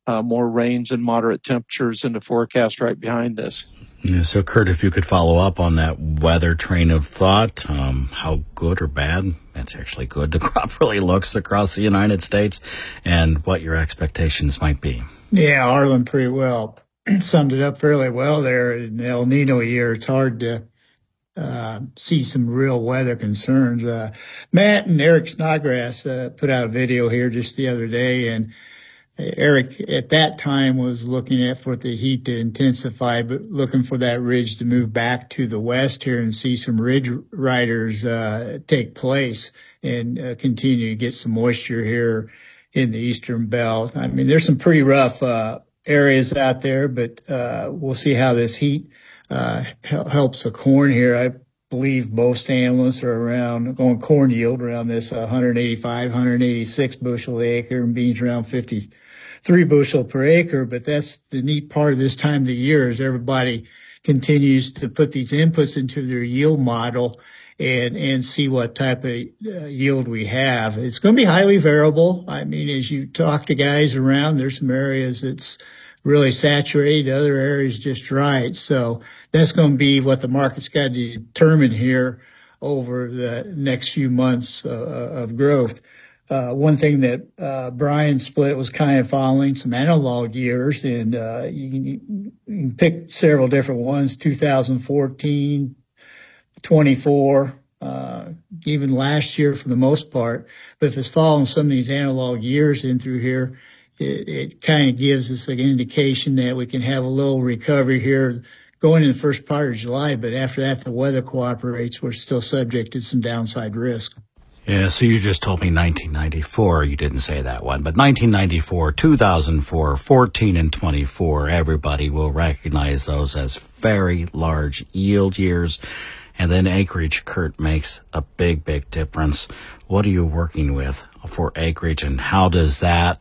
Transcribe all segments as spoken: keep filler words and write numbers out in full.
uh, more rains and moderate temperatures in the forecast right behind this. Yeah, so, Kurt, if you could follow up on that weather train of thought, um, how good or bad, that's actually good, the crop really looks across the United States, and what your expectations might be. Yeah, Arlen pretty well summed it up fairly well there. In the El Nino year, it's hard to uh, see some real weather concerns. Uh, Matt and Eric Snodgrass uh, put out a video here just the other day, and Eric at that time was looking at for the heat to intensify, but looking for that ridge to move back to the west here and see some ridge riders uh, take place and uh, continue to get some moisture here in the eastern belt. I mean, there's some pretty rough uh, areas out there, but uh, we'll see how this heat uh, helps the corn here. I believe most analysts are around going corn yield around this uh, one eighty-five, one eighty-six bushel an acre, and beans around fifty-three bushel per acre. But that's the neat part of this time of the year is everybody continues to put these inputs into their yield model and and see what type of uh, yield we have. It's going to be highly variable. I mean, as you talk to guys around, there's some areas that's really saturated, other areas just right. So that's going to be what the market's got to determine here over the next few months uh, of growth. Uh, one thing that uh, Brian Split was kind of following some analog years, and uh, you, can, you can pick several different ones, two thousand fourteen, twenty-four, uh, even last year for the most part. But if it's following some of these analog years in through here, it, it kind of gives us an indication that we can have a little recovery here going in the first part of July. But after that, the weather cooperates. We're still subject to some downside risk. Yeah, so you just told me nineteen ninety-four. You didn't say that one. But nineteen ninety-four, two thousand four, fourteen, and twenty-four, everybody will recognize those as very large yield years. And then acreage, Kurt, makes a big, big difference. What are you working with for acreage, and how does that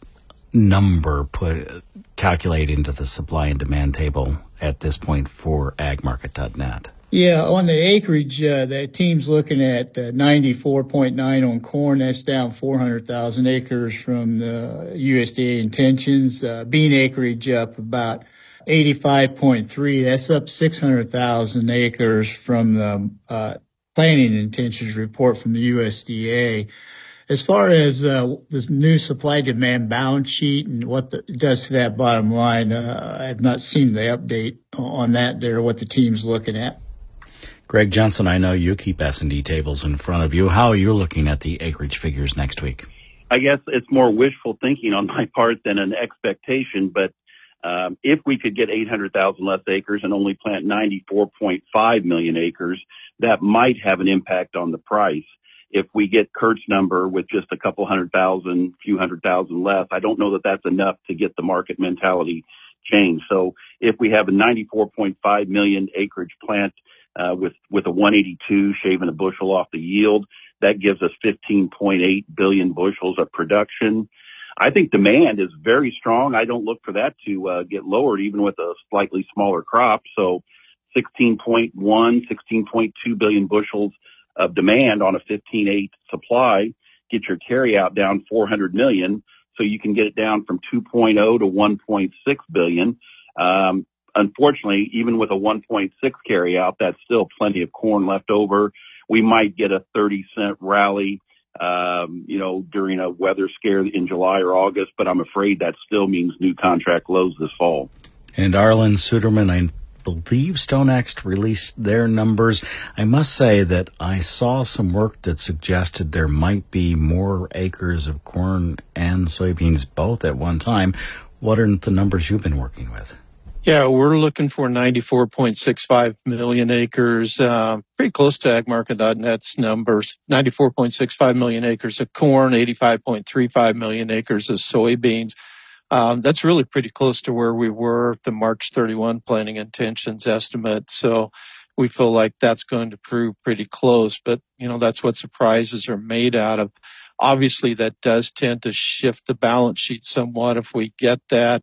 number put calculate into the supply and demand table at this point for ag market dot net? Yeah, on the acreage, uh, the team's looking at uh, ninety-four point nine on corn. That's down four hundred thousand acres from the U S D A intentions. Uh, bean acreage up about eighty-five point three. That's up six hundred thousand acres from the uh, planting intentions report from the U S D A. As far as uh, this new supply-demand balance sheet and what the, it does to that bottom line, uh, I have not seen the update on that there, what the team's looking at. Greg Johnson, I know you keep S and D tables in front of you. How are you looking at the acreage figures next week? I guess it's more wishful thinking on my part than an expectation, but um, if we could get eight hundred thousand less acres and only plant ninety-four point five million acres, that might have an impact on the price. If we get Kurt's number with just a couple hundred thousand, few hundred thousand less, I don't know that that's enough to get the market mentality changed. So if we have a ninety-four point five million acreage plant uh, with, with a one eighty-two shaving a bushel off the yield, that gives us fifteen point eight billion bushels of production. I think demand is very strong. I don't look for that to uh, get lowered even with a slightly smaller crop. So sixteen point one, sixteen point two billion bushels of demand on a fifteen point eight supply, get your carryout down four hundred million. So you can get it down from two point oh to one point six billion. Um, unfortunately, even with a one point six carryout, that's still plenty of corn left over. We might get a thirty cent rally, um, you know, during a weather scare in July or August, but I'm afraid that still means new contract lows this fall. And Arlan Suderman, I believe StoneX released their numbers. I must say that I saw some work that suggested there might be more acres of corn and soybeans both at one time. What are the numbers you've been working with? Yeah, we're looking for ninety-four point six five million acres, uh, pretty close to ag market dot net's numbers. ninety-four point six five million acres of corn, eighty-five point three five million acres of soybeans. Um, that's really pretty close to where we were at the March thirty-first planting intentions estimate. So we feel like that's going to prove pretty close, but you know, that's what surprises are made out of. Obviously that does tend to shift the balance sheet somewhat if we get that.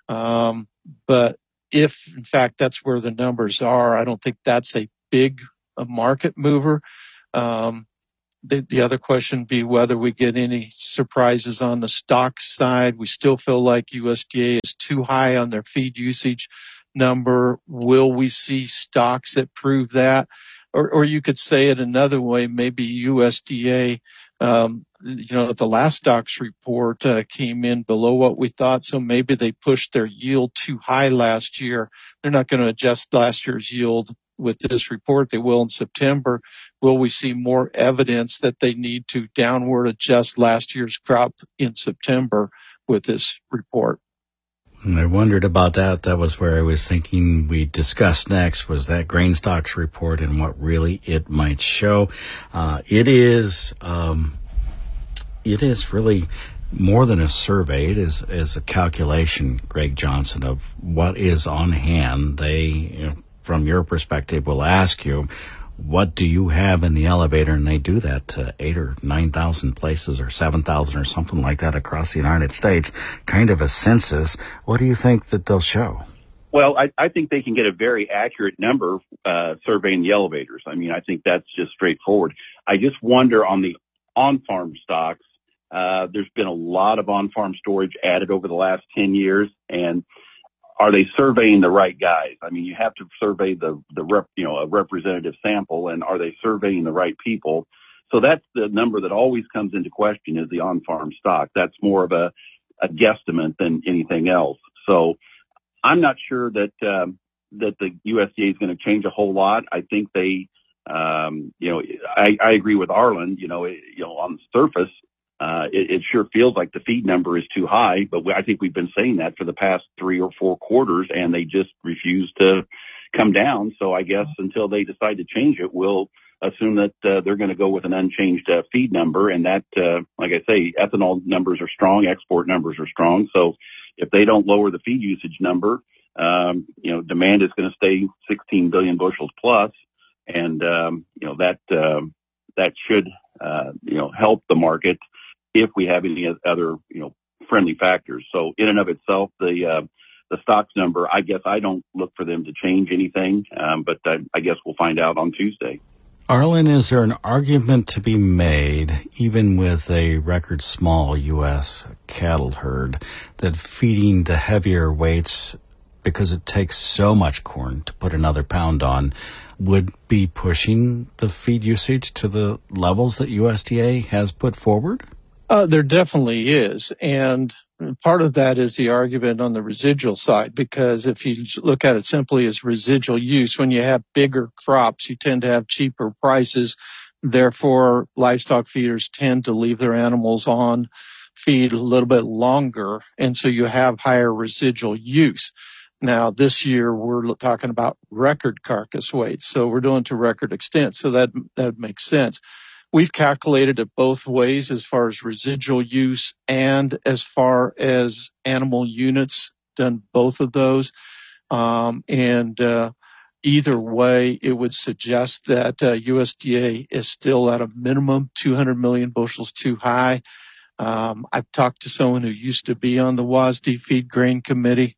Um, but if in fact that's where the numbers are, I don't think that's a big a market mover. Um, the, the other question would be whether we get any surprises on the stock side. We still feel like U S D A is too high on their feed usage number. Will we see stocks that prove that? Or, or you could say it another way, maybe U S D A, um, you know, the last stocks report uh, came in below what we thought, so maybe they pushed their yield too high last year. They're not going to adjust last year's yield with this report. They will in September. Will we see more evidence that they need to downward adjust last year's crop in September with this report? I wondered about that. That was where I was thinking we discussed next, was that grain stocks report and what really it might show. Uh, it is, um, it is really more than a survey. It is, is a calculation, Greg Johnson, of what is on hand. They, you know, from your perspective, will ask you, what do you have in the elevator? And they do that to eight or nine thousand places or seven thousand or something like that across the United States, kind of a census. What do you think that they'll show? Well, I, I think they can get a very accurate number uh, surveying the elevators. I mean, I think that's just straightforward. I just wonder on the on-farm stocks, uh, there's been a lot of on-farm storage added over the last ten years, and are they surveying the right guys? I mean, you have to survey the, the rep, you know, a representative sample, and are they surveying the right people? So that's the number that always comes into question, is the on-farm stock. That's more of a, a guesstimate than anything else. So I'm not sure that, um, that the U S D A is going to change a whole lot. I think they, um, you know, I, I agree with Arlen, you know, it, you know, on the surface, Uh, it, it sure feels like the feed number is too high, but we, I think we've been saying that for the past three or four quarters, and they just refuse to come down. So I guess until they decide to change it, we'll assume that uh, they're going to go with an unchanged uh, feed number. And that, uh, like I say, ethanol numbers are strong, export numbers are strong. So if they don't lower the feed usage number, um, you know, demand is going to stay sixteen billion bushels plus, and um, you know that uh, that should uh, you know help the market if we have any other, you know, friendly factors. So in and of itself, the, uh, the stocks number, I guess I don't look for them to change anything, um, but I, I guess we'll find out on Tuesday. Arlen, is there an argument to be made, even with a record small U S cattle herd, that feeding the heavier weights, because it takes so much corn to put another pound on, would be pushing the feed usage to the levels that U S D A has put forward? Uh, there definitely is. And part of that is the argument on the residual side, because if you look at it simply as residual use, when you have bigger crops, you tend to have cheaper prices. Therefore, livestock feeders tend to leave their animals on feed a little bit longer. And so you have higher residual use. Now, this year, we're talking about record carcass weights. So we're doing to record extent. So that, that makes sense. We've calculated it both ways as far as residual use and as far as animal units, done both of those. Um, and uh, either way, it would suggest that uh, U S D A is still at a minimum two hundred million bushels too high. Um, I've talked to someone who used to be on the W A S D Feed Grain Committee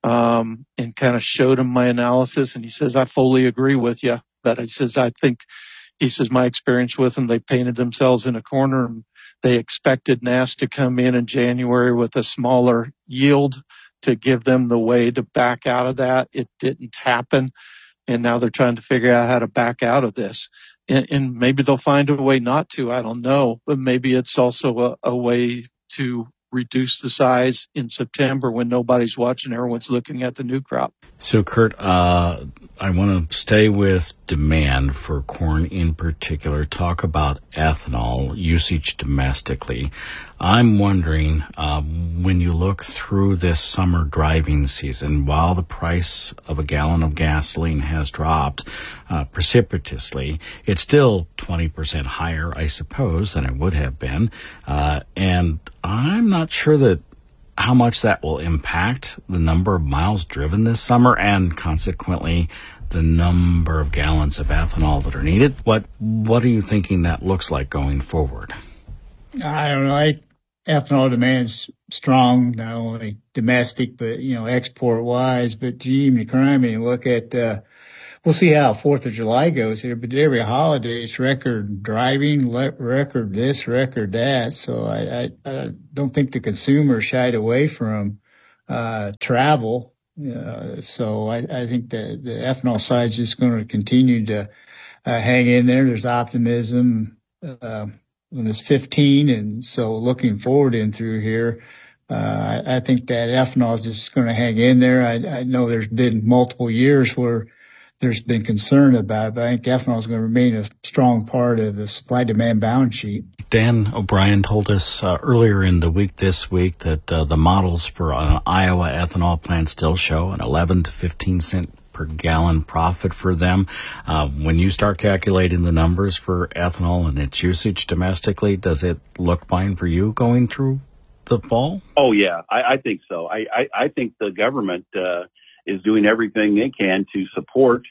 um, and kind of showed him my analysis, and he says, I fully agree with you. But he says, I think He says, my experience with them, they painted themselves in a corner, and they expected N A S to come in in January with a smaller yield to give them the way to back out of that. It didn't happen. And now they're trying to figure out how to back out of this. And, and maybe they'll find a way not to. I don't know. But maybe it's also a, a way to reduce the size in September when nobody's watching. Everyone's looking at the new crop. So, Kurt, uh, I want to stay with demand for corn in particular, talk about ethanol usage domestically. I'm wondering, um, when you look through this summer driving season, while the price of a gallon of gasoline has dropped uh, precipitously, it's still twenty percent higher, I suppose, than it would have been. Uh, and I'm not sure that how much that will impact the number of miles driven this summer and consequently the number of gallons of ethanol that are needed. What what are you thinking that looks like going forward? I don't know. I, ethanol demand's strong, not only domestic, but, you know, export wise. But gee, the crime, you look at, uh, we'll see how Fourth of July goes here. But every holiday, it's record driving, le- record this, record that. So I, I, I don't think the consumer shied away from uh, travel. Uh, so I, I think the the ethanol side is just going to continue to uh, hang in there. There's optimism uh, on this fifteen, and so looking forward in through here. Uh, I, I think that ethanol is just going to hang in there. I, I know there's been multiple years where there's been concern about it, but I think ethanol is going to remain a strong part of the supply-demand balance sheet. Dan O'Brien told us uh, earlier in the week this week that uh, the models for an Iowa ethanol plant still show an eleven to fifteen cent per gallon profit for them. Uh, when you start calculating the numbers for ethanol and its usage domestically, does it look fine for you going through the fall? Oh, yeah, I, I think so. I, I, I think the government uh, is doing everything they can to support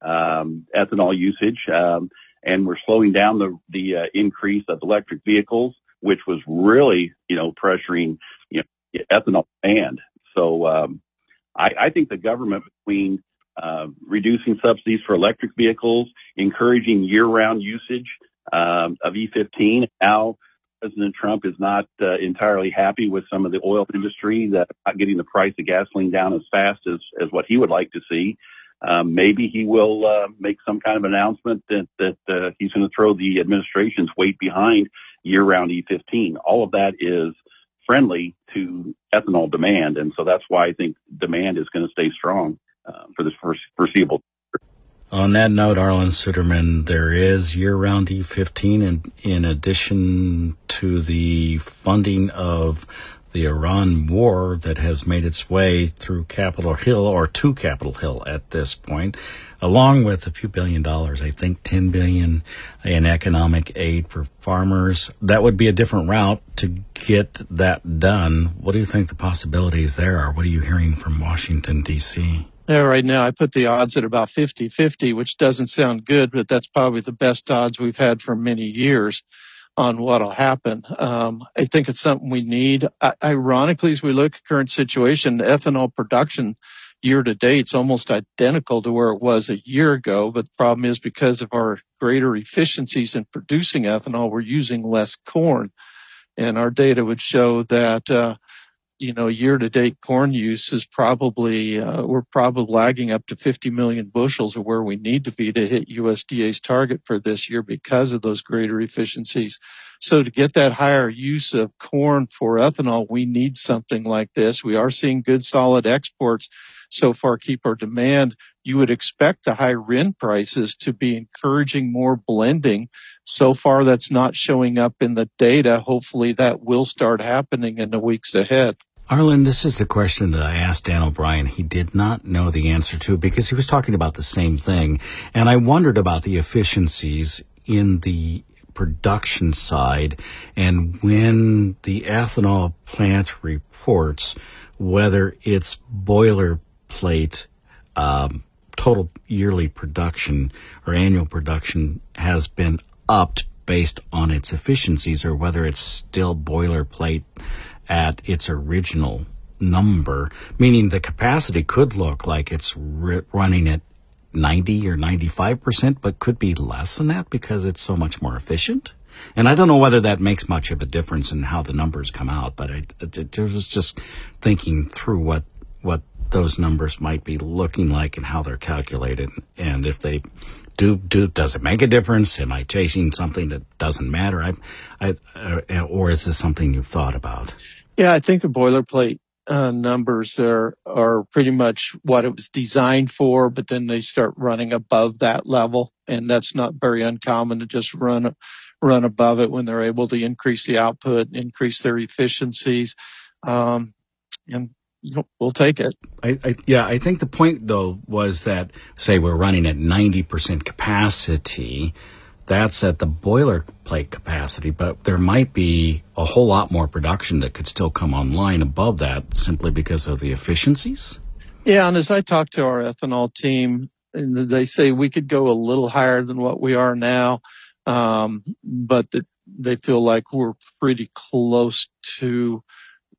um, ethanol usage, um, and we're slowing down the the uh, increase of electric vehicles, which was really, you know, pressuring, you know, ethanol demand. So um, I, I think the government, between uh, reducing subsidies for electric vehicles, encouraging year-round usage um, of E fifteen, now President Trump is not uh, entirely happy with some of the oil industry that not getting the price of gasoline down as fast as, as what he would like to see. Um, maybe he will uh, make some kind of announcement that, that uh, he's going to throw the administration's weight behind year-round E fifteen. All of that is friendly to ethanol demand, and so that's why I think demand is going to stay strong uh, for this foreseeable. On that note, Arlan Suderman, there is year-round E fifteen in, in addition to the funding of the Iran war that has made its way through Capitol Hill, or to Capitol Hill at this point, along with a few billion dollars, I think ten billion dollars in economic aid for farmers. That would be a different route to get that done. What do you think the possibilities there are? What are you hearing from Washington, D C? Yeah, right now I put the odds at about fifty-fifty, which doesn't sound good, but that's probably the best odds we've had for many years on what'll happen. Um, I think it's something we need. I, ironically, as we look at current situation, ethanol production year to date is almost identical to where it was a year ago. But the problem is, because of our greater efficiencies in producing ethanol, we're using less corn. And our data would show that, uh, you know, year-to-date corn use is probably, uh, we're probably lagging up to fifty million bushels of where we need to be to hit U S D A's target for this year because of those greater efficiencies. So to get that higher use of corn for ethanol, we need something like this. We are seeing good, solid exports so far keep our demand. You would expect the high R I N prices to be encouraging more blending. So far, that's not showing up in the data. Hopefully that will start happening in the weeks ahead. Arlan, this is a question that I asked Dan O'Brien. He did not know the answer to because he was talking about the same thing. And I wondered about the efficiencies in the production side and when the ethanol plant reports whether its boilerplate um, total yearly production or annual production has been upped based on its efficiencies or whether it's still boilerplate at its original number, meaning the capacity could look like it's r- running at ninety or ninety-five percent, but could be less than that because it's so much more efficient. And I don't know whether that makes much of a difference in how the numbers come out, but I, it, it was just thinking through what, what those numbers might be looking like and how they're calculated. And if they do, do, does it make a difference? Am I chasing something that doesn't matter? I, I, uh, or is this something you've thought about? Yeah, I think the boilerplate uh, numbers are are pretty much what it was designed for, but then they start running above that level, and that's not very uncommon to just run run above it when they're able to increase the output, increase their efficiencies, um, and you know, we'll take it. I, I, yeah, I think the point though was that, say, we're running at ninety percent capacity. That's at the boilerplate capacity, but there might be a whole lot more production that could still come online above that simply because of the efficiencies. Yeah, and as I talk to our ethanol team, and they say we could go a little higher than what we are now, um, but that they feel like we're pretty close to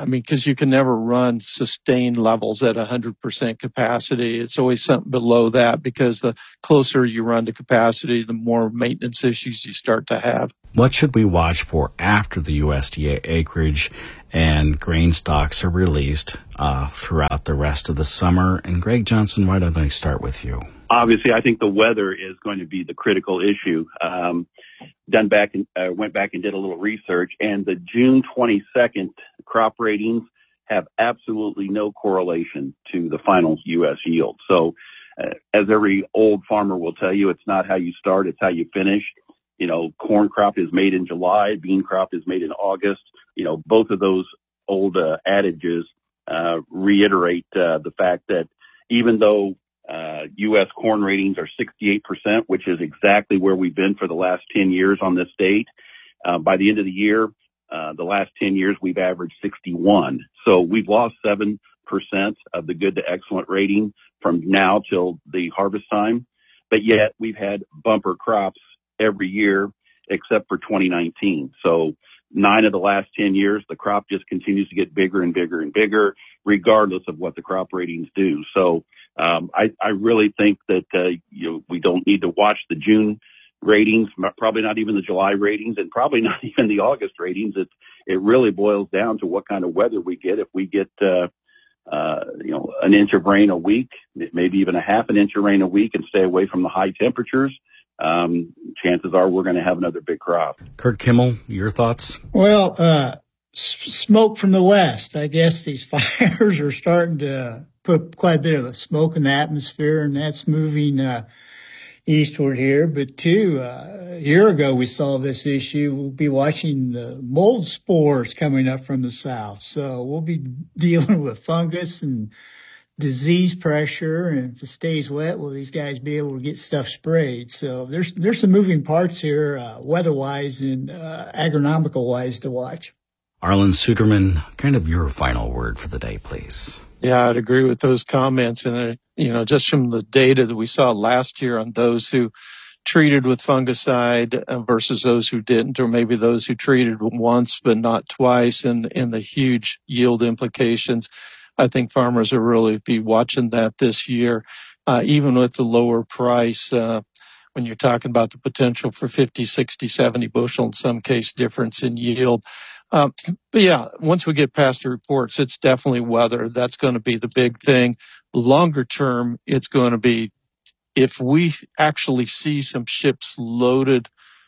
I mean, because you can never run sustained levels at one hundred percent capacity. It's always something below that, because the closer you run to capacity, the more maintenance issues you start to have. What should we watch for after the U S D A acreage and grain stocks are released uh, throughout the rest of the summer? And Greg Johnson, why don't I start with you? Obviously, I think the weather is going to be the critical issue. Um, done back and uh, went back and did a little research, and the June twenty-second crop ratings have absolutely no correlation to the final U S yield. So, uh, as every old farmer will tell you, it's not how you start, it's how you finish. You know, corn crop is made in July, bean crop is made in August. You know, both of those old uh, adages uh, reiterate uh, the fact that even though uh, U S corn ratings are sixty-eight percent, which is exactly where we've been for the last ten years on this date, uh, by the end of the year, uh, the last ten years, we've averaged sixty-one. So we've lost seven percent of the good to excellent rating from now till the harvest time. But yet we've had bumper crops every year except for twenty nineteen. So nine of the last ten years, the crop just continues to get bigger and bigger and bigger, regardless of what the crop ratings do. So um, I, I really think that uh, you know, we don't need to watch the June ratings, probably not even the July ratings, and probably not even the August ratings. It it really boils down to what kind of weather we get. If we get uh, uh, you know, an inch of rain a week, maybe even a half an inch of rain a week, and stay away from the high temperatures, Um, chances are we're going to have another big crop. Kurt Kimmel, your thoughts? Well, uh, s- smoke from the west. I guess these fires are starting to put quite a bit of smoke in the atmosphere, and that's moving uh, eastward here. But too, uh, a year ago we saw this issue. We'll be watching the mold spores coming up from the south. So we'll be dealing with fungus and disease pressure, and if it stays wet, will these guys be able to get stuff sprayed? So there's there's some moving parts here, uh, weather-wise and uh, agronomical-wise, to watch. Arlan Suderman, kind of your final word for the day, please. Yeah, I'd agree with those comments. And, uh, you know, just from the data that we saw last year on those who treated with fungicide versus those who didn't, or maybe those who treated once but not twice, and, and the huge yield implications, I think farmers will really be watching that this year, uh, even with the lower price, uh, when you're talking about the potential for fifty, sixty, seventy bushel, in some case, difference in yield. Um, but yeah, once we get past the reports, it's definitely weather. That's going to be the big thing. Longer term, it's going to be if we actually see some ships loaded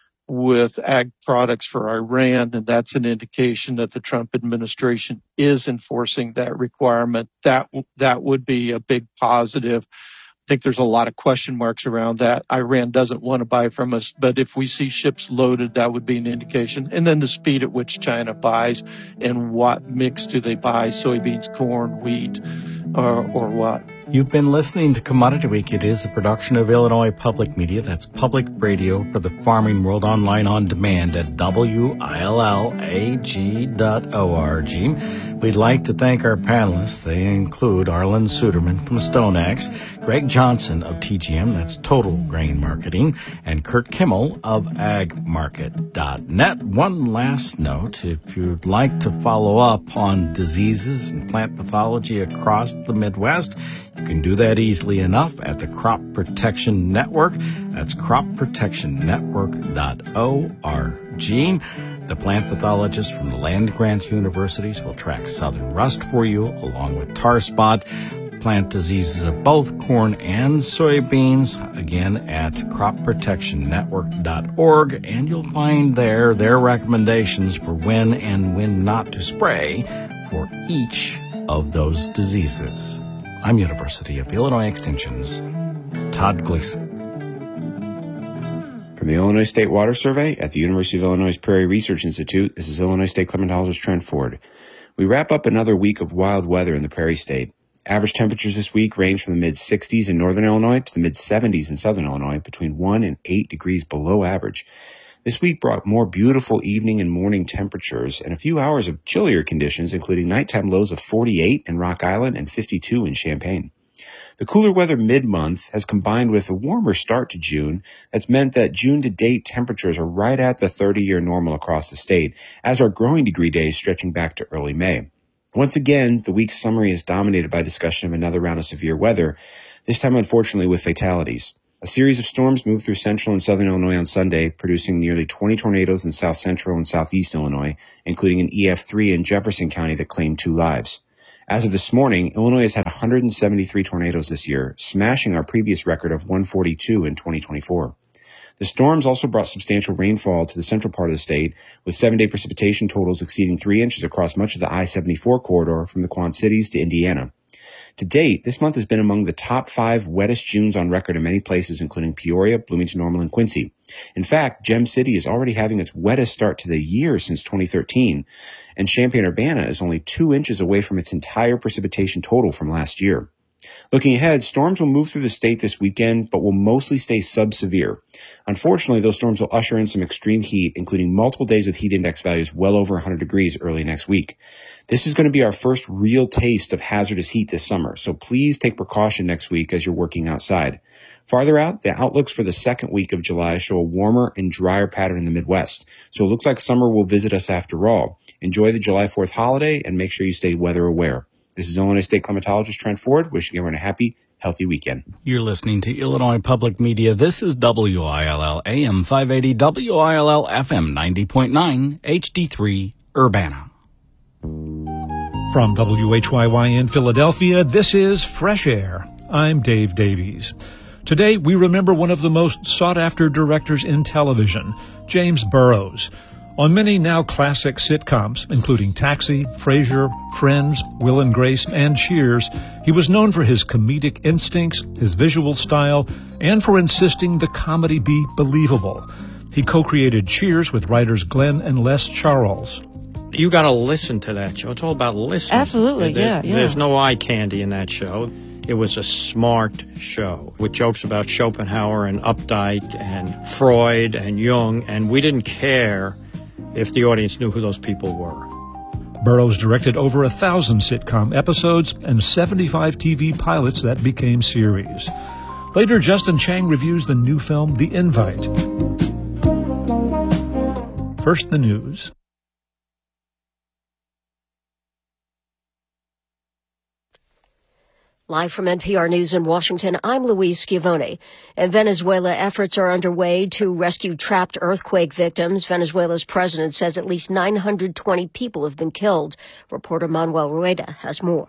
with ag products for Iran, and that's an indication that the Trump administration is enforcing that requirement. That that would be a big positive. I think there's a lot of question marks around that. Iran doesn't want to buy from us, but if we see ships loaded, that would be an indication. And then the speed at which China buys, and what mix do they buy, soybeans, corn, wheat, or, or what. You've been listening to Commodity Week. It is a production of Illinois Public Media. That's public radio for the farming world, online on demand at W I L L A G dot org. We'd like to thank our panelists. They include Arlan Suderman from StoneX, Greg Johnson of T G M, that's Total Grain Marketing, and Kurt Kimmel of ag market dot net. One last note, if you'd like to follow up on diseases and plant pathology across the Midwest, you can do that easily enough at the Crop Protection Network. That's crop protection network dot org. The plant pathologists from the land-grant universities will track southern rust for you, along with tar spot, plant diseases of both corn and soybeans, again at crop protection network dot org, and you'll find there their recommendations for when and when not to spray for each of those diseases. I'm University of Illinois Extension's Todd Gleason. From the Illinois State Water Survey at the University of Illinois Prairie Research Institute, this is Illinois State climatologist Trent Ford. We wrap up another week of wild weather in the Prairie State. Average temperatures this week range from the mid-sixties in northern Illinois to the mid-seventies in southern Illinois, between one and eight degrees below average. This week brought more beautiful evening and morning temperatures and a few hours of chillier conditions, including nighttime lows of forty-eight in Rock Island and fifty-two in Champaign. The cooler weather mid-month has combined with a warmer start to June. That's meant that June-to-date temperatures are right at the thirty-year normal across the state, as are growing degree days stretching back to early May. Once again, the week's summary is dominated by discussion of another round of severe weather, this time unfortunately with fatalities. A series of storms moved through central and southern Illinois on Sunday, producing nearly twenty tornadoes in south central and southeast Illinois, including an E F three in Jefferson County that claimed two lives. As of this morning, Illinois has had one hundred seventy-three tornadoes this year, smashing our previous record of one hundred forty-two in twenty twenty-four. The storms also brought substantial rainfall to the central part of the state, with seven-day precipitation totals exceeding three inches across much of the I seventy-four corridor from the Quad Cities to Indiana. To date, this month has been among the top five wettest Junes on record in many places, including Peoria, Bloomington Normal, and Quincy. In fact, Gem City is already having its wettest start to the year since twenty thirteen, and Champaign-Urbana is only two inches away from its entire precipitation total from last year. Looking ahead, storms will move through the state this weekend, but will mostly stay sub-severe. Unfortunately, those storms will usher in some extreme heat, including multiple days with heat index values well over one hundred degrees early next week. This is going to be our first real taste of hazardous heat this summer, so please take precaution next week as you're working outside. Farther out, the outlooks for the second week of July show a warmer and drier pattern in the Midwest, so it looks like summer will visit us after all. Enjoy the July fourth holiday and make sure you stay weather aware. This is Illinois State climatologist Trent Ford, wishing everyone a happy, healthy weekend. You're listening to Illinois Public Media. This is W I L L A M five eighty, W I L L F M ninety point nine, H D three, Urbana. From W H Y Y in Philadelphia, this is Fresh Air. I'm Dave Davies. Today, we remember one of the most sought-after directors in television, James Burrows. On many now classic sitcoms, including Taxi, Frasier, Friends, Will and Grace, and Cheers, he was known for his comedic instincts, his visual style, and for insisting the comedy be believable. He co-created Cheers with writers Glenn and Les Charles. You got to listen to that show. It's all about listening. Absolutely, there, yeah, yeah. There's no eye candy in that show. It was a smart show with jokes about Schopenhauer and Updike and Freud and Jung, and we didn't care if the audience knew who those people were. Burrows directed over a thousand sitcom episodes and seventy-five T V pilots that became series. Later, Justin Chang reviews the new film, The Invite. First, the news. Live from N P R News in Washington, I'm Louise Schiavone. In Venezuela, efforts are underway to rescue trapped earthquake victims. Venezuela's president says at least nine hundred twenty people have been killed. Reporter Manuel Rueda has more.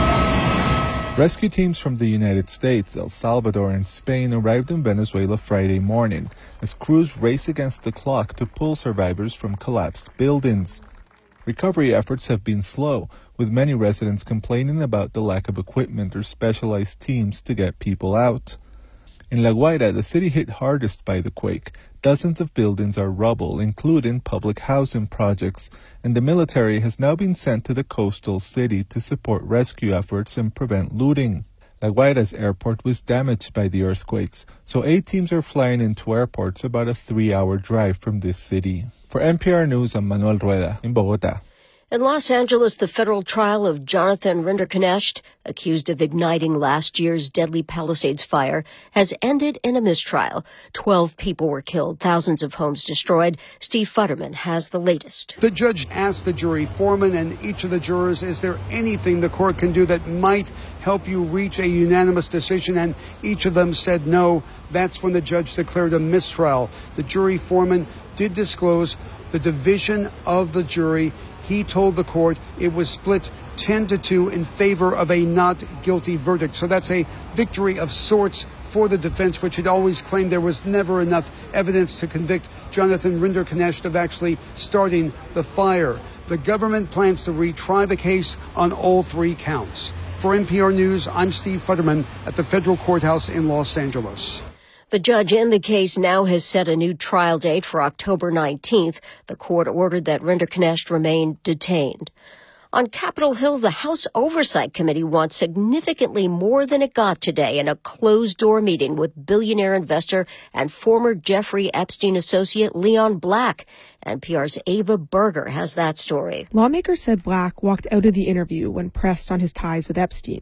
Rescue teams from the United States, El Salvador, and Spain arrived in Venezuela Friday morning as crews race against the clock to pull survivors from collapsed buildings. Recovery efforts have been slow, with many residents complaining about the lack of equipment or specialized teams to get people out. In La Guaira, the city hit hardest by the quake. Dozens of buildings are rubble, including public housing projects, and the military has now been sent to the coastal city to support rescue efforts and prevent looting. La Guaira's airport was damaged by the earthquakes, so aid teams are flying into airports about a three-hour drive from this city. For N P R News, I'm Manuel Rueda in Bogotá. In Los Angeles, the federal trial of Jonathan Rinderknecht, accused of igniting last year's deadly Palisades fire, has ended in a mistrial. Twelve people were killed, thousands of homes destroyed. Steve Futterman has the latest. The judge asked the jury foreman and each of the jurors, is there anything the court can do that might help you reach a unanimous decision? And each of them said no. That's when the judge declared a mistrial. The jury foreman did disclose the division of the jury. He told the court it was split ten to two in favor of a not guilty verdict. So that's a victory of sorts for the defense, which had always claimed there was never enough evidence to convict Jonathan Rinderknecht of actually starting the fire. The government plans to retry the case on all three counts. For N P R News, I'm Steve Futterman at the federal courthouse in Los Angeles. The judge in the case now has set a new trial date for October nineteenth. The court ordered that Rinderknecht remain detained. On Capitol Hill, the House Oversight Committee wants significantly more than it got today in a closed-door meeting with billionaire investor and former Jeffrey Epstein associate Leon Black. N P R's Ava Berger has that story. Lawmakers said Black walked out of the interview when pressed on his ties with Epstein.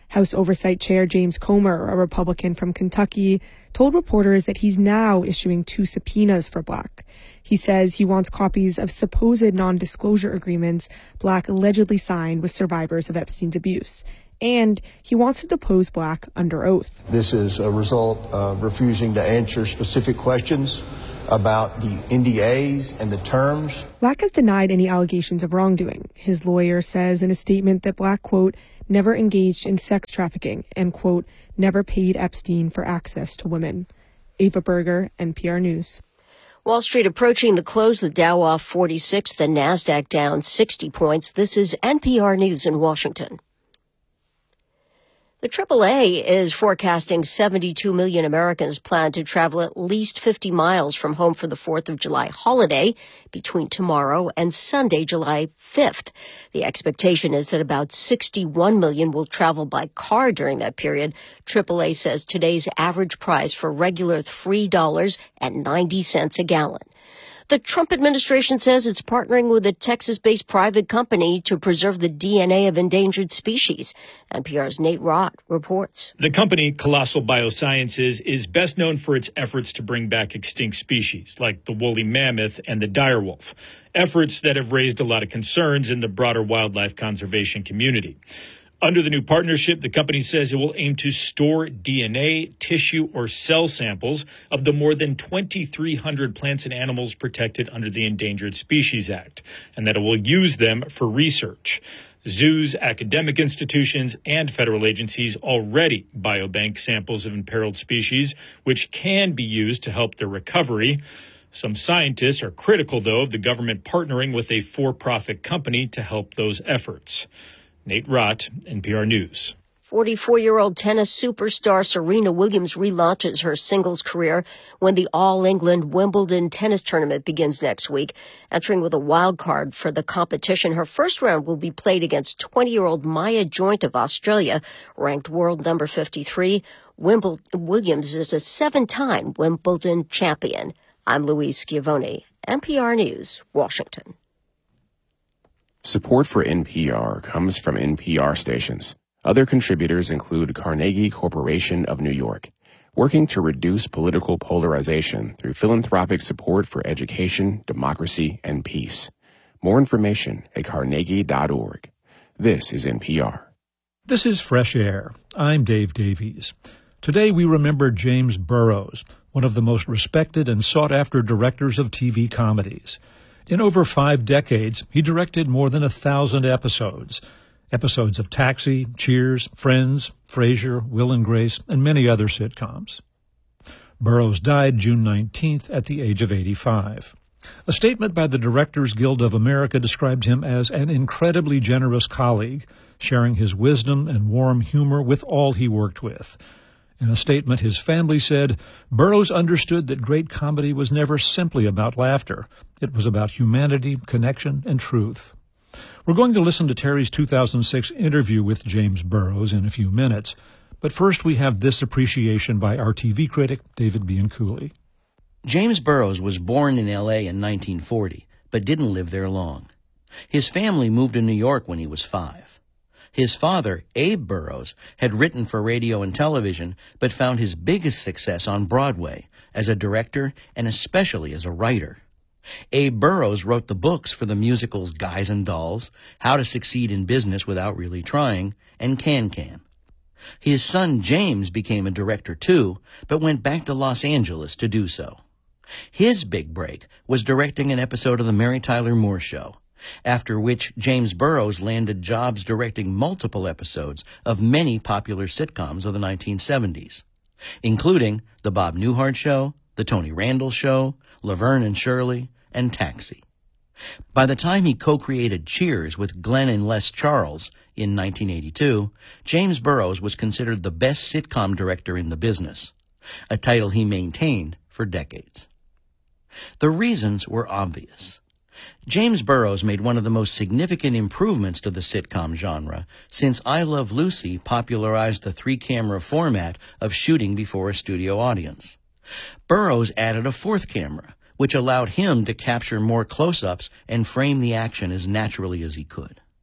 House Oversight Chair James Comer, a Republican from Kentucky, told reporters that he's now issuing two subpoenas for Black. He says he wants copies of supposed non-disclosure agreements Black allegedly signed with survivors of Epstein's abuse. And he wants to depose Black under oath. This is a result of refusing to answer specific questions about the N D As and the terms. Black has denied any allegations of wrongdoing. His lawyer says in a statement that Black, quote, never engaged in sex trafficking and, quote, never paid Epstein for access to women. Ava Berger, N P R News. Wall Street approaching the close, the Dow off forty-six, the Nasdaq down sixty points. This is N P R News in Washington. The triple A is forecasting seventy-two million Americans plan to travel at least fifty miles from home for the fourth of July holiday between tomorrow and Sunday, July fifth. The expectation is that about sixty-one million will travel by car during that period. triple A says today's average price for regular three dollars and ninety cents a gallon. The Trump administration says it's partnering with a Texas-based private company to preserve the D N A of endangered species. N P R's Nate Rott reports. The company, Colossal Biosciences, is best known for its efforts to bring back extinct species like the woolly mammoth and the direwolf, efforts that have raised a lot of concerns in the broader wildlife conservation community. Under the new partnership, the company says it will aim to store D N A, tissue, or cell samples of the more than twenty-three hundred plants and animals protected under the Endangered Species Act, and that it will use them for research. Zoos, academic institutions, and federal agencies already biobank samples of imperiled species, which can be used to help their recovery. Some scientists are critical, though, of the government partnering with a for-profit company to help those efforts. Nate Rott, N P R News. forty-four-year-old tennis superstar Serena Williams relaunches her singles career when the All-England Wimbledon tennis tournament begins next week. Entering with a wild card for the competition, her first round will be played against twenty-year-old Maya Joint of Australia, ranked world number fifty-three. Wimbledon Williams is a seven-time Wimbledon champion. I'm Louise Schiavone, N P R News, Washington. Support for N P R comes from N P R stations. Other contributors include Carnegie Corporation of New York, working to reduce political polarization through philanthropic support for education, democracy, and peace. More information at carnegie dot org. This is N P R. This is Fresh Air. I'm Dave Davies. Today we remember James Burrows, one of the most respected and sought-after directors of T V comedies. In over five decades, he directed more than a thousand episodes. Episodes of Taxi, Cheers, Friends, Frasier, Will and Grace, and many other sitcoms. Burrows died June nineteenth at the age of eighty-five. A statement by the Directors Guild of America described him as an incredibly generous colleague, sharing his wisdom and warm humor with all he worked with. In a statement, his family said, Burrows understood that great comedy was never simply about laughter. It was about humanity, connection, and truth. We're going to listen to Terry's two thousand six interview with James Burrows in a few minutes, but first we have this appreciation by our T V critic, David Bianculli. James Burrows was born in L A in nineteen forty, but didn't live there long. His family moved to New York when he was five. His father, Abe Burrows, had written for radio and television, but found his biggest success on Broadway as a director and especially as a writer. Abe Burrows wrote the books for the musicals Guys and Dolls, How to Succeed in Business Without Really Trying, and Can Can. His son James became a director too, but went back to Los Angeles to do so. His big break was directing an episode of The Mary Tyler Moore Show, after which James Burrows landed jobs directing multiple episodes of many popular sitcoms of the nineteen seventies, including The Bob Newhart Show, The Tony Randall Show, Laverne and Shirley, and Taxi. By the time he co-created Cheers with Glenn and Les Charles in nineteen eighty-two, James Burrows was considered the best sitcom director in the business, a title he maintained for decades. The reasons were obvious. James Burrows made one of the most significant improvements to the sitcom genre since I Love Lucy popularized the three-camera format of shooting before a studio audience. Burrows added a fourth camera, which allowed him to capture more close-ups and frame the action as naturally as he could.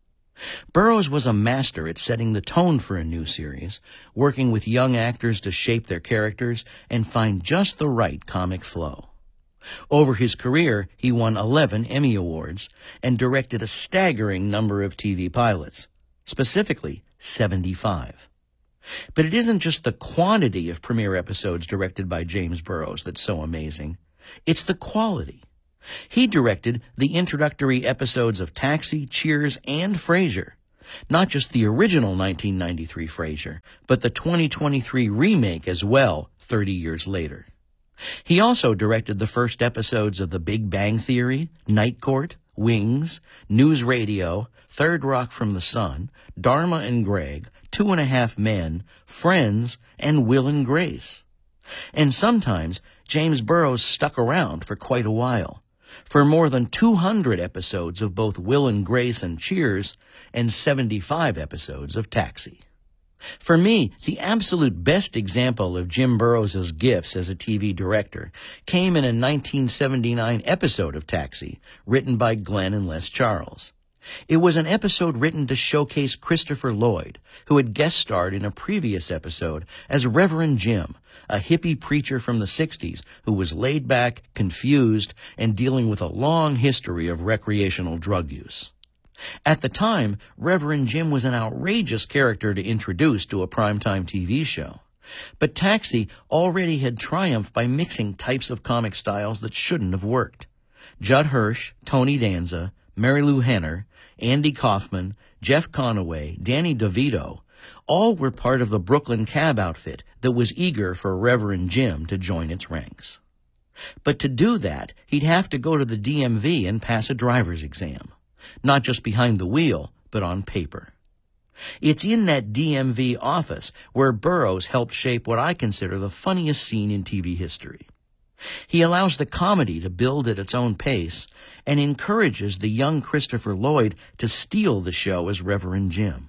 Burroughs was a master at setting the tone for a new series, working with young actors to shape their characters and find just the right comic flow. Over his career, he won eleven Emmy Awards and directed a staggering number of T V pilots, specifically seventy-five. But it isn't just the quantity of premiere episodes directed by James Burroughs that's so amazing. It's the quality. He directed the introductory episodes of Taxi, Cheers, and Frasier. Not just the original nineteen ninety-three Frasier, but the twenty twenty-three remake as well, thirty years later. He also directed the first episodes of The Big Bang Theory, Night Court, Wings, News Radio, Third Rock from the Sun, Dharma and Greg, Two and a Half Men, Friends, and Will and Grace. And sometimes James Burroughs stuck around for quite a while, for more than two hundred episodes of both Will and Grace and Cheers, and seventy-five episodes of Taxi. For me, the absolute best example of Jim Burroughs' gifts as a T V director came in a nineteen seventy-nine episode of Taxi, written by Glenn and Les Charles. It was an episode written to showcase Christopher Lloyd, who had guest starred in a previous episode as Reverend Jim, a hippie preacher from the sixties who was laid back, confused, and dealing with a long history of recreational drug use. At the time, Reverend Jim was an outrageous character to introduce to a primetime T V show. But Taxi already had triumphed by mixing types of comic styles that shouldn't have worked. Judd Hirsch, Tony Danza, Mary Lou Henner, Andy Kaufman, Jeff Conaway, Danny DeVito, all were part of the Brooklyn cab outfit that was eager for Reverend Jim to join its ranks. But to do that, he'd have to go to the D M V and pass a driver's exam. Not just behind the wheel, but on paper. It's in that D M V office where Burroughs helped shape what I consider the funniest scene in T V history. He allows the comedy to build at its own pace and encourages the young Christopher Lloyd to steal the show as Reverend Jim.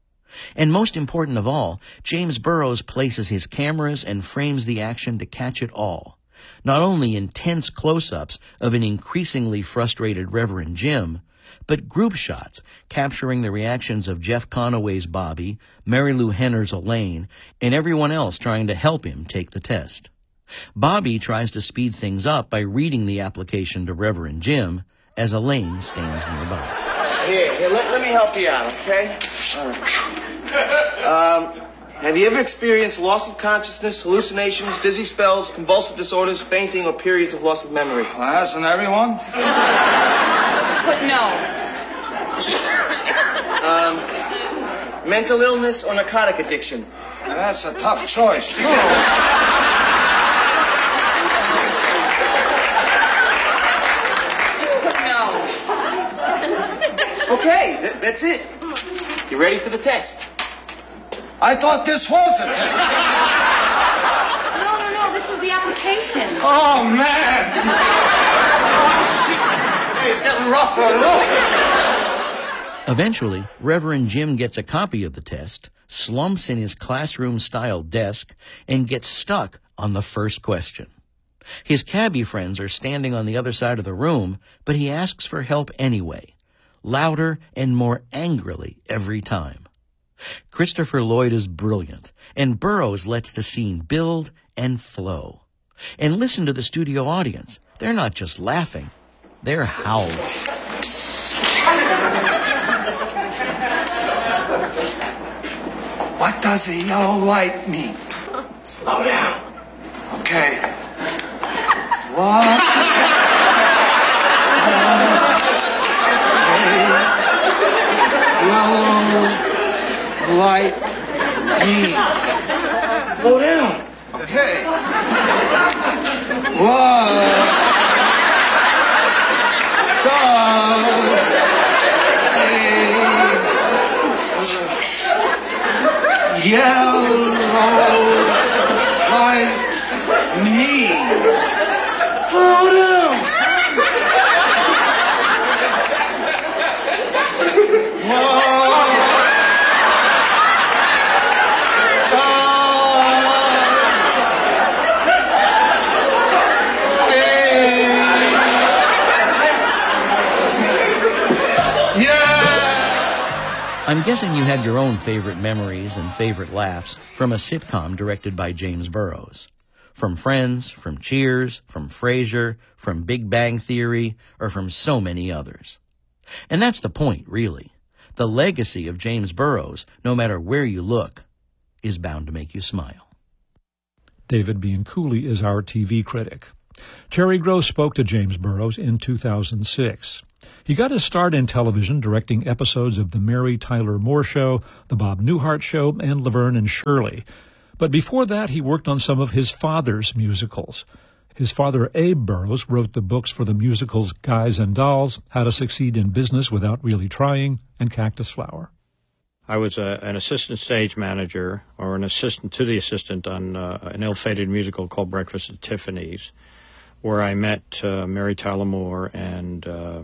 And most important of all, James Burroughs places his cameras and frames the action to catch it all. Not only intense close-ups of an increasingly frustrated Reverend Jim, but group shots capturing the reactions of Jeff Conaway's Bobby, Mary Lou Henner's Elaine, and everyone else trying to help him take the test. Bobby tries to speed things up by reading the application to Reverend Jim as Elaine stands nearby. Here, here, let, let me help you out, okay? All right. Um, have you ever experienced loss of consciousness, hallucinations, dizzy spells, convulsive disorders, fainting, or periods of loss of memory? Well, hasn't everyone? But no. Um, mental illness or narcotic addiction? Now, that's a tough choice. Okay, th- that's it. You ready for the test? I thought this was a test. No, no, no, this is the application. Oh, man. Oh, shit. Hey, it's getting rougher and rougher. Eventually, Reverend Jim gets a copy of the test, slumps in his classroom-style desk, and gets stuck on the first question. His cabbie friends are standing on the other side of the room, but he asks for help anyway. Louder and more angrily every time. Christopher Lloyd is brilliant, and Burroughs lets the scene build and flow. And listen to the studio audience. They're not just laughing, they're howling. What does a yellow light mean? Slow down. Okay. What? Yellow light mean? Slow down. Okay. What does a yellow light mean? Slow down. I'm guessing you have your own favorite memories and favorite laughs from a sitcom directed by James Burrows. From Friends, from Cheers, from Frasier, from Big Bang Theory, or from so many others. And that's the point, really. The legacy of James Burrows, no matter where you look, is bound to make you smile. David Bianculli is our T V critic. Terry Gross spoke to James Burrows in two thousand six. He got his start in television directing episodes of The Mary Tyler Moore Show, The Bob Newhart Show, and Laverne and Shirley. But before that, he worked on some of his father's musicals. His father, Abe Burrows, wrote the books for the musicals Guys and Dolls, How to Succeed in Business Without Really Trying, and Cactus Flower. I was a, an assistant stage manager, or an assistant to the assistant, on uh, an ill-fated musical called Breakfast at Tiffany's, where I met uh, Mary Tyler Moore and uh,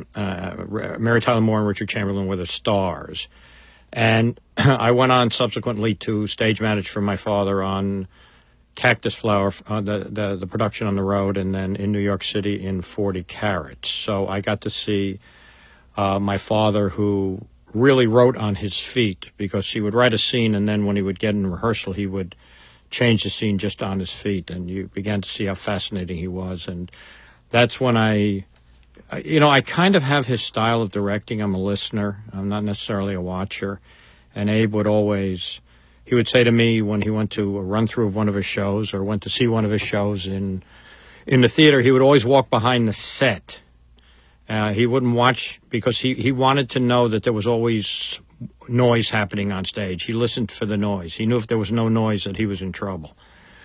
uh, Mary Tyler Moore and Richard Chamberlain were the stars. And I went on subsequently to stage manage for my father on Cactus Flower, uh, the, the the production on the road, and then in New York City in forty carats. So I got to see uh, my father, who really wrote on his feet, because he would write a scene, and then when he would get in rehearsal, he would change the scene just on his feet, and you began to see how fascinating he was. And that's when I, you know, I kind of have his style of directing. I'm a listener. I'm not necessarily a watcher. And Abe would always, he would say to me when he went to a run-through of one of his shows or went to see one of his shows in in the theater, he would always walk behind the set. Uh, he wouldn't watch, because he, he wanted to know that there was always noise happening on stage. He listened for the noise. He knew if there was no noise that he was in trouble.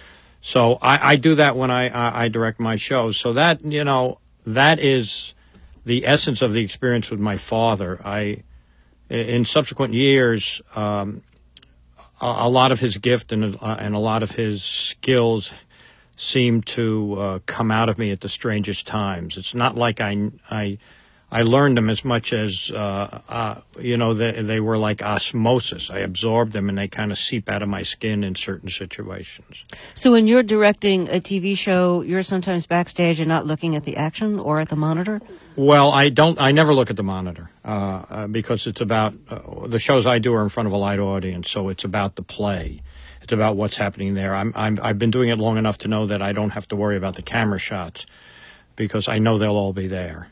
So I, I do that when I, I, I direct my shows. So that, you know, that is the essence of the experience with my father. I, in subsequent years, um, a, a lot of his gift and, uh, and a lot of his skills seemed to uh, come out of me at the strangest times. It's not like I, I, I learned them as much as, uh, uh, you know, they, they were like osmosis. I absorbed them, and they kind of seep out of my skin in certain situations. So when you're directing a T V show, you're sometimes backstage and not looking at the action or at the monitor? Well, I don't. I never look at the monitor uh, uh, because it's about uh, the shows I do are in front of a live audience, so it's about the play. It's about what's happening there. I'm, I'm, I've been doing it long enough to know that I don't have to worry about the camera shots, because I know they'll all be there.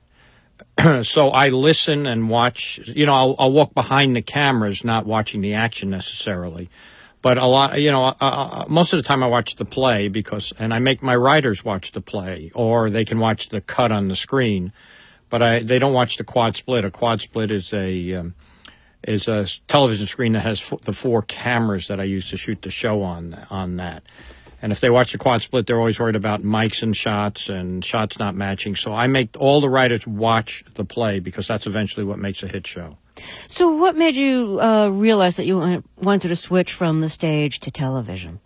So I listen and watch. You know, I'll, I'll walk behind the cameras, not watching the action necessarily. But a lot, you know, uh, most of the time I watch the play, because, and I make my writers watch the play, or they can watch the cut on the screen. But I, they don't watch the quad split. A quad split is a um, is a television screen that has f- the four cameras that I use to shoot the show on on that. And if they watch the quad split, they're always worried about mics and shots and shots not matching. So I make all the writers watch the play, because that's eventually what makes a hit show. So what made you uh, realize that you wanted to switch from the stage to television?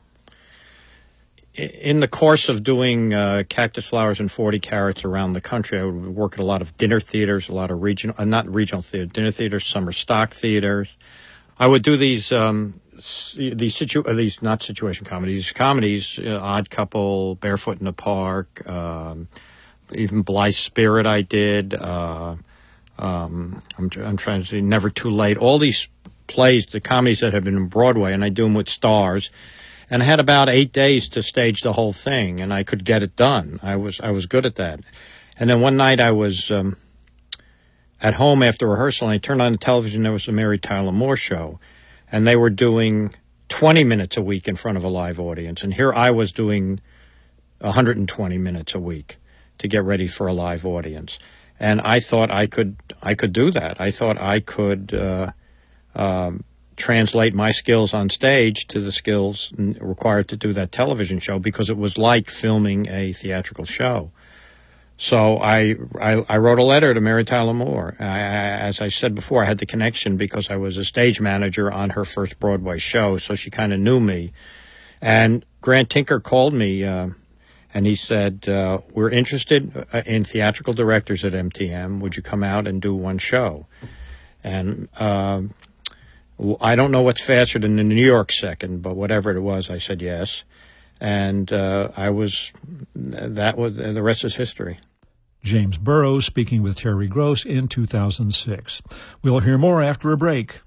In the course of doing uh, Cactus Flowers and forty carats around the country, I would work at a lot of dinner theaters, a lot of regional, uh, not regional theater, dinner theaters, summer stock theaters. I would do these, um, these situ, uh, these not situation comedies, these comedies, uh, Odd Couple, Barefoot in the Park, um, even Blithe Spirit. I did. Uh, um, I'm, I'm trying to say Never Too Late. All these plays, the comedies that have been in Broadway, and I do them with stars. And I had about eight days to stage the whole thing, and I could get it done. I was I was good at that. And then one night I was um, at home after rehearsal, and I turned on the television. There was the Mary Tyler Moore Show, and they were doing twenty minutes a week in front of a live audience. And here I was doing one hundred twenty minutes a week to get ready for a live audience. And I thought I could I could do that. I thought I could uh, um, translate my skills on stage to the skills required to do that television show, because it was like filming a theatrical show. So I, I, I wrote a letter to Mary Tyler Moore. I, I, as I said before, I had the connection because I was a stage manager on her first Broadway show, so she kind of knew me. And Grant Tinker called me, uh, and he said, uh, we're interested in theatrical directors at M T M. Would you come out and do one show? And uh, I don't know what's faster than the New York second, but whatever it was, I said yes. And uh, I was, that was, the rest is history. James Burrows speaking with Terry Gross in two thousand six. We'll hear more after a break.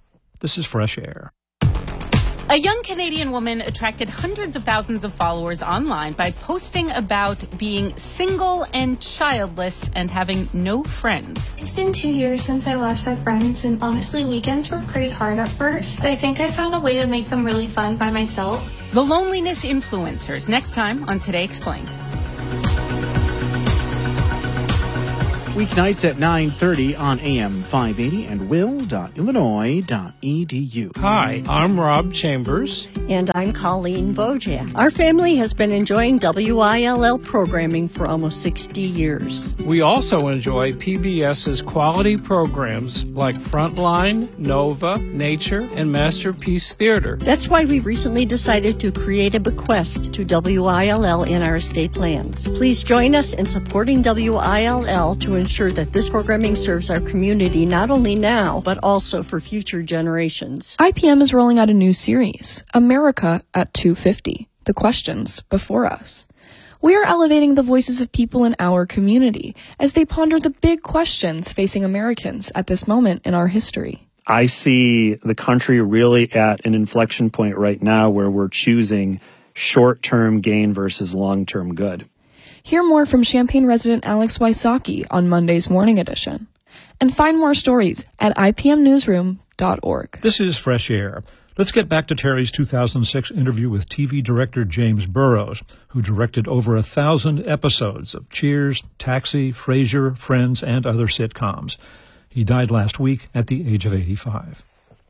This is Fresh Air. A young Canadian woman attracted hundreds of thousands of followers online by posting about being single and childless and having no friends. It's been two years since I last had friends, and honestly, weekends were pretty hard at first. I think I found a way to make them really fun by myself. The loneliness influencers, next time on Today Explained. Weeknights at nine thirty on A M five eighty and will dot illinois dot e d u. Hi, I'm Rob Chambers. And I'm Colleen Wojak. Our family has been enjoying W I L L programming for almost sixty years. We also enjoy PBS's quality programs like Frontline, Nova, Nature, and Masterpiece Theater. That's why we recently decided to create a bequest to W I L L in our estate plans. Please join us in supporting W I L L to ensure that this programming serves our community not only now, but also for future generations. I P M is rolling out a new series, America at two fifty, The Questions Before Us. We are elevating the voices of people in our community as they ponder the big questions facing Americans at this moment in our history. I see the country really at an inflection point right now where we're choosing short-term gain versus long-term good. Hear more from Champaign resident Alex Wysocki on Monday's Morning Edition. And find more stories at I P M newsroom dot org. This is Fresh Air. Let's get back to Terry's two thousand six interview with T V director James Burrows, who directed over a thousand episodes of Cheers, Taxi, Frasier, Friends, and other sitcoms. He died last week at the age of eighty-five.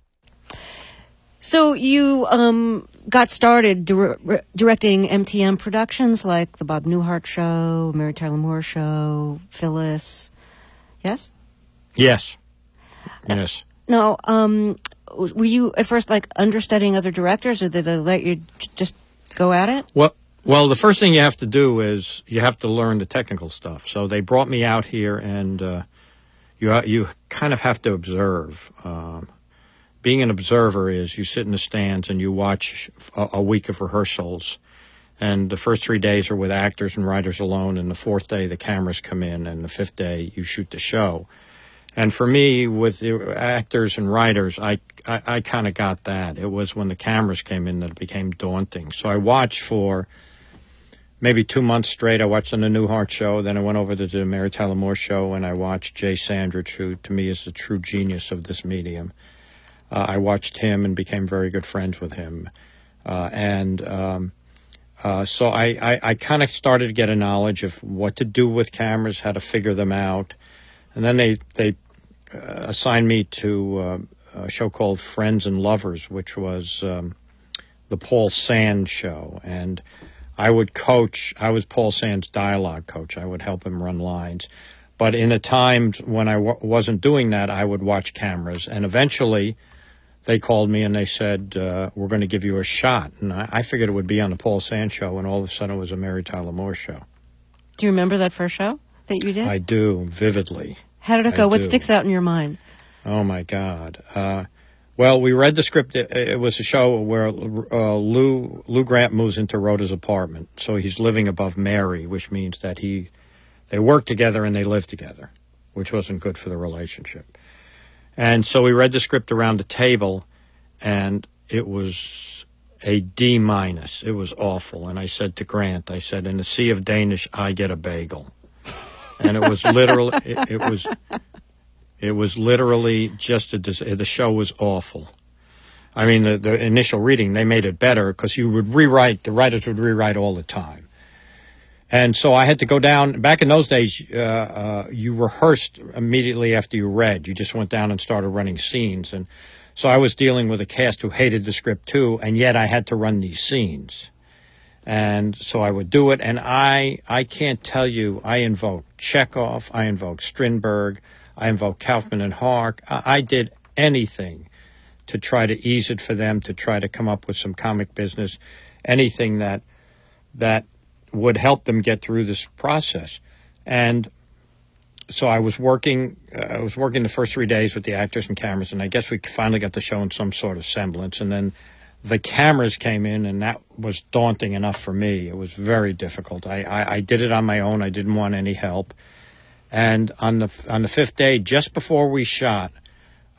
So you um, got started dir- directing M T M productions like The Bob Newhart Show, Mary Tyler Moore Show, Phyllis. Yes? Yes. Yes. No, um, were you at first like understudying other directors, or did they let you j- just go at it? Well, well, the first thing you have to do is you have to learn the technical stuff. So they brought me out here, and uh, you you kind of have to observe. Um, Being an observer is you sit in the stands and you watch a, a week of rehearsals, and the first three days are with actors and writers alone, and the fourth day the cameras come in, and the fifth day you shoot the show. And for me, with the actors and writers, I, I, I kind of got that. It was when the cameras came in that it became daunting. So I watched for maybe two months straight. I watched on the Newhart Show, then I went over to the Mary Tyler Moore Show, and I watched Jay Sandrich, who to me is the true genius of this medium. Uh, I watched him and became very good friends with him. Uh, and um, uh, so I, I, I kind of started to get a knowledge of what to do with cameras, how to figure them out. And then they, they uh, assigned me to uh, a show called Friends and Lovers, which was um, the Paul Sand show. And I would coach, I was Paul Sand's dialogue coach. I would help him run lines. But in a time when I w- wasn't doing that, I would watch cameras. And eventually they called me and they said, uh, we're going to give you a shot. And I, I figured it would be on the Paul Sand show, and all of a sudden it was a Mary Tyler Moore show. Do you remember that first show that you did? I do, vividly. How did it go? I What do. sticks out in your mind? Oh, my God. Uh, well, we read the script. It, it was a show where uh, Lou, Lou Grant moves into Rhoda's apartment. So he's living above Mary, which means that he they work together and they live together, which wasn't good for the relationship. And so we read the script around the table, and it was a D minus. It was awful. And I said to Grant, I said, in the sea of Danish, I get a bagel. And it was literally, it, it was, it was literally just a, the show was awful. I mean, the, the initial reading, they made it better because you would rewrite, the writers would rewrite all the time. And so I had to go down. Back in those days, uh, uh, you rehearsed immediately after you read. You just went down and started running scenes. And so I was dealing with a cast who hated the script too, and yet I had to run these scenes. And so I would do it, and I I can't tell you, I invoked Chekhov, I invoked Strindberg, I invoked Kaufman and Hark. I, I did anything to try to ease it for them, to try to come up with some comic business, anything that that would help them get through this process. And so I was working, uh, I was working the first three days with the actors and cameras, and I guess we finally got the show in some sort of semblance. And then the cameras came in, and that was daunting enough for me. It was very difficult. I, I, I did it on my own. I didn't want any help. And on the on the fifth day, just before we shot,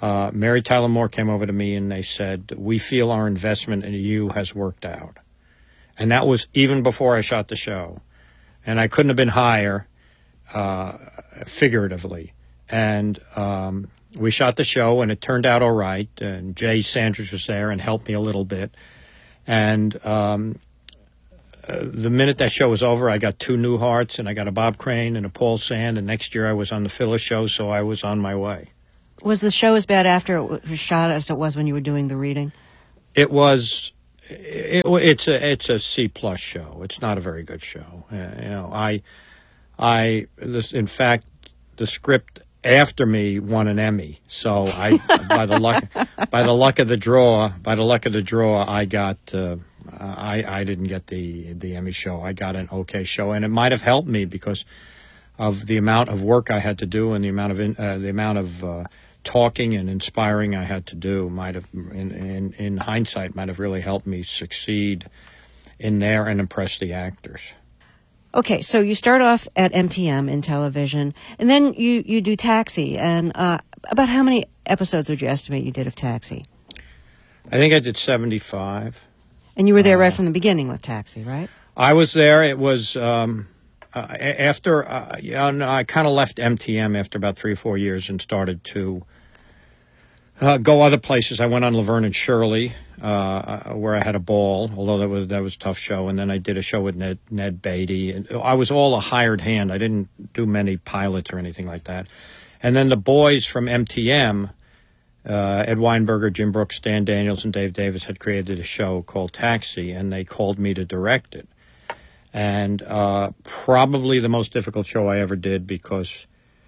uh, Mary Tyler Moore came over to me and they said, we feel our investment in you has worked out. And that was even before I shot the show. And I couldn't have been higher, uh, figuratively. And um, we shot the show, and it turned out all right. And Jay Sanders was there and helped me a little bit. And um, uh, the minute that show was over, I got two Newharts, and I got a Bob Crane and a Paul Sand. And next year I was on the Phyllis show, so I was on my way. Was the show as bad after it was shot as it was when you were doing the reading? It was... It, it's a it's a C plus show. It's not a very good show. Uh, you know, I, I this in fact, the script after me won an Emmy. So I, by the luck, by the luck of the draw, by the luck of the draw, I got. Uh, I I didn't get the the Emmy show. I got an okay show, and it might have helped me because of the amount of work I had to do and the amount of in, uh, the amount of. Uh, talking and inspiring I had to do might have, in, in, in hindsight, might have really helped me succeed in there and impress the actors. Okay, so you start off at M T M in television, and then you, you do Taxi. And uh, about how many episodes would you estimate you did of Taxi? I think I did seventy-five. And you were there uh, right from the beginning with Taxi, right? I was there. It was... Um, Uh, after, uh, yeah, no, I kind of left M T M after about three or four years and started to uh, go other places. I went on Laverne and Shirley, uh, where I had a ball, although that was that was a tough show. And then I did a show with Ned, Ned Beatty. And I was all a hired hand. I didn't do many pilots or anything like that. And then the boys from M T M, uh, Ed Weinberger, Jim Brooks, Dan Daniels, and Dave Davis had created a show called Taxi, and they called me to direct it. And uh, probably the most difficult show I ever did because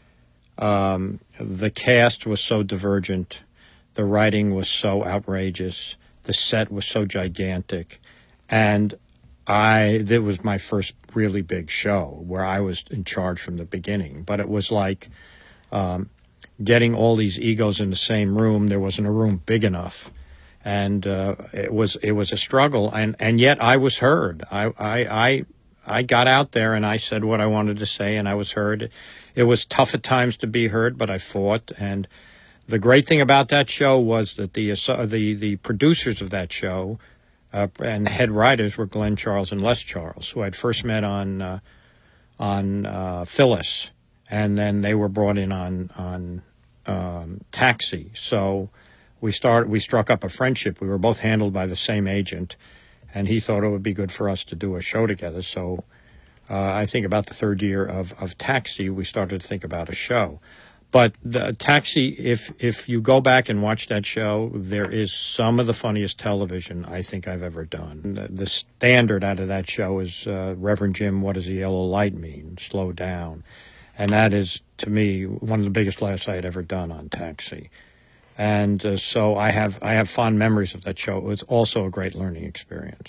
um, the cast was so divergent, the writing was so outrageous, the set was so gigantic, and I it was my first really big show where I was in charge from the beginning. But it was like um, getting all these egos in the same room. There wasn't a room big enough. And uh, it was it was a struggle, and, and yet I was heard. I, I I I got out there and I said what I wanted to say, and I was heard. It was tough at times to be heard, but I fought. And the great thing about that show was that the uh, the the producers of that show uh, and the head writers were Glenn Charles and Les Charles, who I'd first met on uh, on uh, Phyllis, and then they were brought in on on um, Taxi. So. We started. We struck up a friendship. We were both handled by the same agent, and he thought it would be good for us to do a show together. So uh, I think about the third year of, of Taxi, we started to think about a show. But the Taxi, if if you go back and watch that show, there is some of the funniest television I think I've ever done. The, the standard out of that show is uh, Reverend Jim, what does the yellow light mean? Slow down. And that is, to me, one of the biggest laughs I had ever done on Taxi. And uh, so I have I have fond memories of that show. It was also a great learning experience.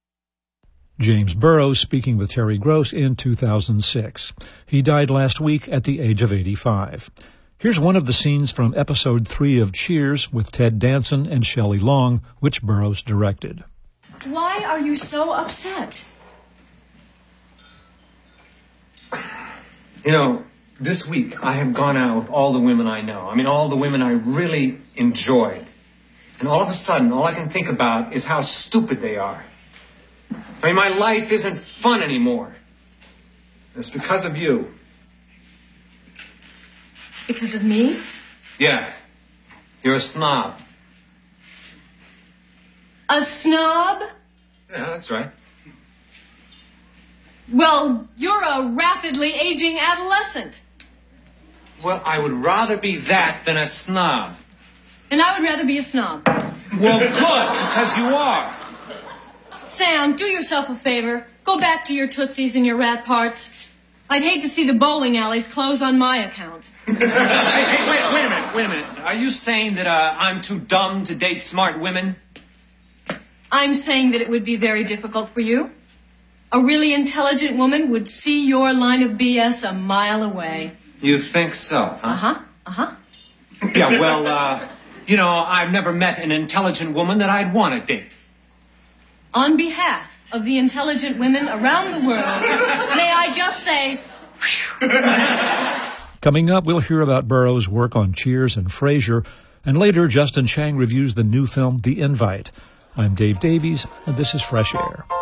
James Burrows speaking with Terry Gross in two thousand six. He died last week at the age of eighty-five. Here's one of the scenes from episode three of Cheers with Ted Danson and Shelley Long, which Burrows directed. Why are you so upset? You know, this week, I have gone out with all the women I know. I mean, all the women I really enjoyed. And all of a sudden, all I can think about is how stupid they are. I mean, my life isn't fun anymore. It's because of you. Because of me? Yeah. You're a snob. A snob? Yeah, that's right. Well, you're a rapidly aging adolescent. Well, I would rather be that than a snob. And I would rather be a snob. Well, good, because you are. Sam, do yourself a favor. Go back to your Tootsies and your rat parts. I'd hate to see the bowling alleys close on my account. hey, hey, wait, wait a minute, wait a minute. Are you saying that uh, I'm too dumb to date smart women? I'm saying that it would be very difficult for you. A really intelligent woman would see your line of B S a mile away. You think so, huh? Uh-huh, uh-huh. Yeah, well, uh, you know, I've never met an intelligent woman that I'd want to date. On behalf of the intelligent women around the world, may I just say... Coming up, we'll hear about Burrows' work on Cheers and Frasier, And later, Justin Chang reviews the new film, The Invite. I'm Dave Davies, and this is Fresh Air.